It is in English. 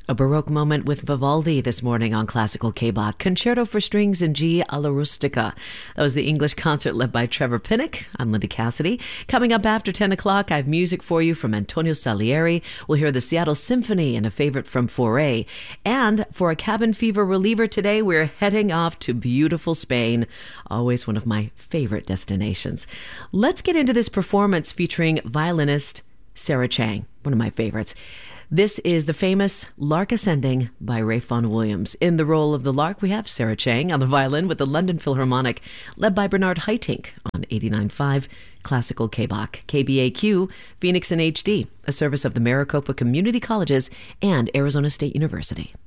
A Baroque moment with Vivaldi this morning on Classical K-Bach. Concerto for Strings in G alla Rustica. That was the English concert led by Trevor Pinnock. I'm Linda Cassidy. Coming up after 10 o'clock, I have music for you from Antonio Salieri. We'll hear the Seattle Symphony and a favorite from Fauré. And for a cabin fever reliever today, we're heading off to beautiful Spain. Always one of my favorite destinations. Let's get into this performance featuring violinist Sarah Chang, one of my favorites. This is the famous Lark Ascending by Ralph Vaughan Williams. In the role of the Lark, we have Sarah Chang on the violin with the London Philharmonic, led by Bernard Haitink on 89.5 Classical K-Bach, KBAQ, Phoenix in HD, a service of the Maricopa Community Colleges and Arizona State University.